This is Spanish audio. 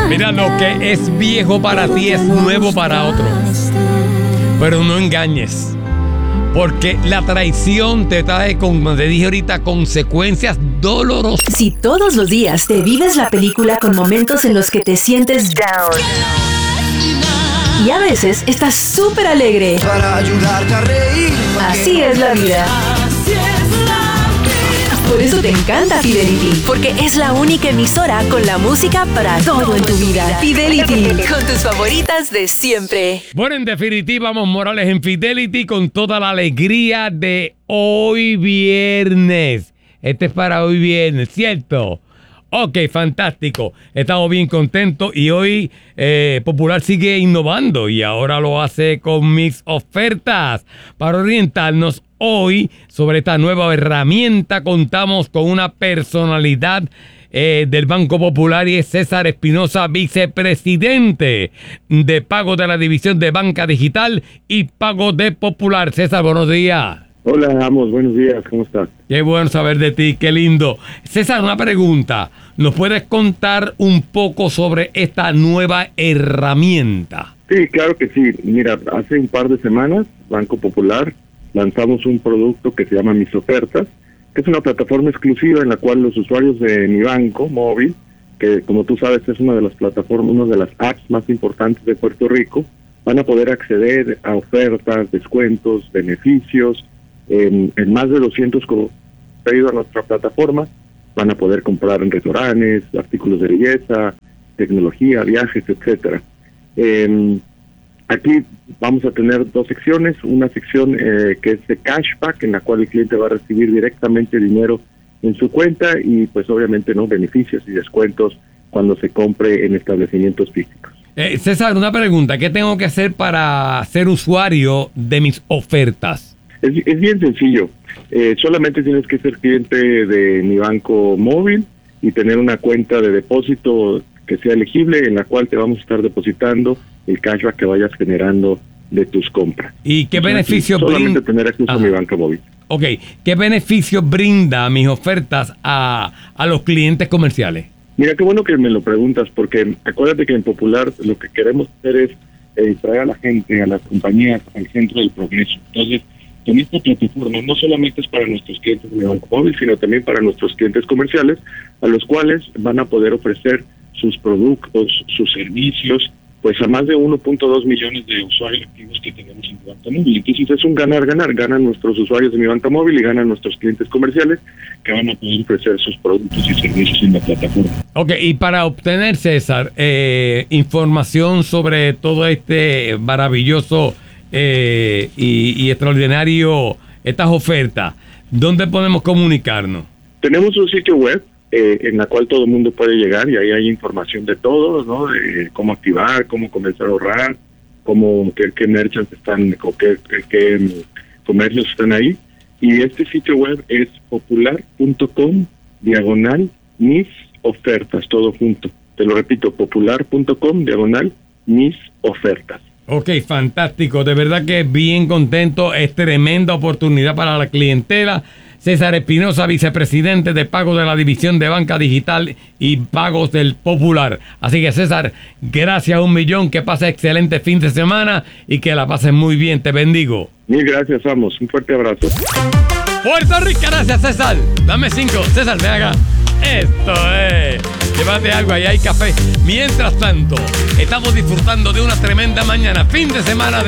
Mira, lo que es viejo para ti es nuevo para otro. Pero no engañes. Porque la traición te trae, como te dije ahorita, consecuencias dolorosas. Si todos los días te vives la película con momentos en los que te sientes down y a veces estás súper alegre, para ayudarte a reír. Así es la vida. Por eso te encanta Fidelity, porque es la única emisora con la música para todo en tu vida. Fidelity, con tus favoritas de siempre. Bueno, en definitiva, vamos Morales en Fidelity con toda la alegría de hoy viernes. Este es para hoy viernes, ¿cierto? Ok, fantástico. Estamos bien contentos y hoy Popular sigue innovando y ahora lo hace con mis ofertas. Para orientarnos hoy sobre esta nueva herramienta, contamos con una personalidad del Banco Popular y es César Espinosa, vicepresidente de pago de la división de banca digital y pago de Popular. César, buenos días. Hola, Amos, buenos días, ¿cómo estás? Qué bueno saber de ti, qué lindo. César, una pregunta. ¿Nos puedes contar un poco sobre esta nueva herramienta? Sí, claro que sí. Mira, hace un par de semanas, Banco Popular, lanzamos un producto que se llama Mis Ofertas, que es una plataforma exclusiva en la cual los usuarios de mi banco móvil, que como tú sabes es una de las plataformas, una de las apps más importantes de Puerto Rico, van a poder acceder a ofertas, descuentos, beneficios, en más de 200 pedidos a nuestra plataforma. Van a poder comprar en restaurantes, artículos de belleza, tecnología, viajes, etcétera. Aquí vamos a tener dos secciones, una sección que es de cashback, en la cual el cliente va a recibir directamente dinero en su cuenta y pues obviamente no beneficios y descuentos cuando se compre en establecimientos físicos. César, una pregunta, ¿qué tengo que hacer para ser usuario de mis ofertas? Es bien sencillo, solamente tienes que ser cliente de mi banco móvil y tener una cuenta de depósito que sea elegible en la cual te vamos a estar depositando el cashback que vayas generando de tus compras. ¿Y qué beneficios brinda? Solamente tener acceso a mi banco móvil. Ok, ¿qué beneficios brinda mis ofertas a los clientes comerciales? Mira, qué bueno que me lo preguntas, porque acuérdate que en Popular lo que queremos hacer es traer a la gente, a las compañías, al centro del progreso. Entonces, en esta plataforma no solamente es para nuestros clientes de banco móvil, sino también para nuestros clientes comerciales, a los cuales van a poder ofrecer sus productos, sus servicios, pues a más de 1.2 millones de usuarios activos que tenemos en mi banca móvil. Entonces es un ganar-ganar, ganan nuestros usuarios de mi banca móvil y ganan nuestros clientes comerciales que van a poder ofrecer sus productos y servicios en la plataforma. Ok, y para obtener, César, información sobre todo este maravilloso y extraordinario, estas ofertas, ¿dónde podemos comunicarnos? Tenemos un sitio web en la cual todo el mundo puede llegar y ahí hay información de todo, ¿no? De cómo activar, cómo comenzar a ahorrar, cómo qué merchants están, qué comercios están ahí. Y este sitio web es popular.com/mis ofertas, todo junto. Te lo repito, popular.com/mis ofertas. Ok, fantástico. De verdad que bien contento. Es tremenda oportunidad para la clientela. César Espinosa, vicepresidente de pago de la división de banca digital y pagos del Popular. Así que, César, gracias 1,000,000. Que pases excelente fin de semana y que la pases muy bien. Te bendigo. Mil gracias, Amos. Un fuerte abrazo. Puerto Rico, gracias, César. Dame 5. César, ven acá. Esto es. Llévate algo, ahí hay café. Mientras tanto, estamos disfrutando de una tremenda mañana, fin de semana de